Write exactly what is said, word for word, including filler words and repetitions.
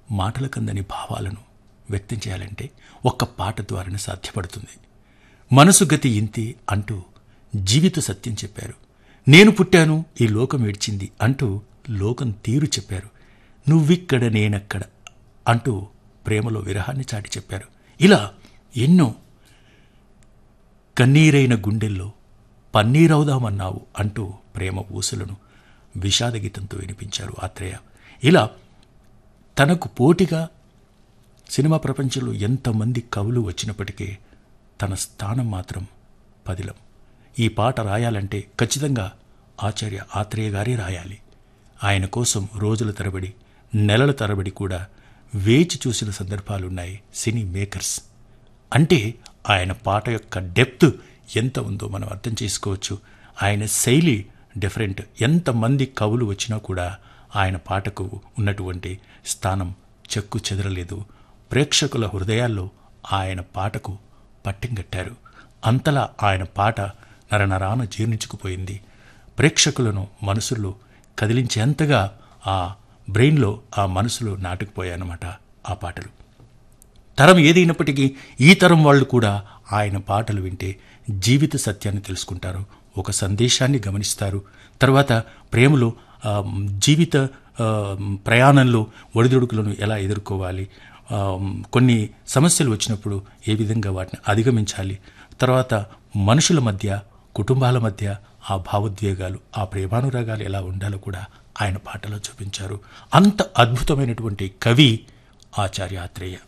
మాటలకందని భావాలను వ్యక్తం చేయాలంటే ఒక్క పాట ద్వారానే సాధ్యపడుతుంది. మనసు గతి ఇంతే అంటూ జీవిత సత్యం చెప్పారు. నేను పుట్టాను ఈ లోకం ఏడ్చింది అంటూ లోకం తీరు చెప్పారు. నువ్విక్కడ నేనక్కడ అంటూ ప్రేమలో విరహాన్ని చాటి చెప్పారు. ఇలా ఎన్నో కన్నీరైన గుండెల్లో పన్నీరవుదామన్నావు అంటూ ప్రేమ ఊసులను విషాదగీతంతో వినిపించారు ఆత్రేయ. ఇలా తనకు పోటీగా సినిమా ప్రపంచంలో ఎంతమంది కవులు వచ్చినప్పటికీ తన స్థానం మాత్రం పదిలం. ఈ పాట రాయాలంటే ఖచ్చితంగా ఆచార్య ఆత్రేయ గారే రాయాలి. ఆయన కోసం రోజుల తరబడి నెలల తరబడి కూడా వేచి చూసిన సందర్భాలున్నాయి సినీ మేకర్స్. అంటే ఆయన పాట యొక్క డెప్త్ ఎంత ఉందో మనం అర్థం చేసుకోవచ్చు. ఆయన శైలి డిఫరెంట్. ఎంతమంది కవులు వచ్చినా కూడా ఆయన పాటకు ఉన్నటువంటి స్థానం చెక్కు చెదరలేదు. ప్రేక్షకుల హృదయాల్లో ఆయన పాటకు పట్టింగట్టారు. అంతలా ఆయన పాట నరనరాన జీర్ణించుకుపోయింది. ప్రేక్షకులను మనసుల్లో కదిలించేంతగా ఆ బ్రెయిన్లో ఆ మనసులో నాటుకుపోయాయన్నమాట ఆ పాటలు. తరం ఏదైనప్పటికీ ఈ తరం వాళ్ళు కూడా ఆయన పాటలు వింటే జీవిత సత్యాన్ని తెలుసుకుంటారు, ఒక సందేశాన్ని గమనిస్తారు. తర్వాత ప్రేమలో జీవిత ప్రయాణంలో ఒడిదుడుకులను ఎలా ఎదుర్కోవాలి, కొన్ని సమస్యలు వచ్చినప్పుడు ఏ విధంగా వాటిని అధిగమించాలి, తర్వాత మనుషుల మధ్య కుటుంబాల మధ్య ఆ భావోద్వేగాలు ఆ ప్రేమానురాగాలు ఎలా ఉండాలో కూడా ఆయన పాటలో చూపించారు. అంత అద్భుతమైనటువంటి కవి ఆచార్య ఆత్రేయ.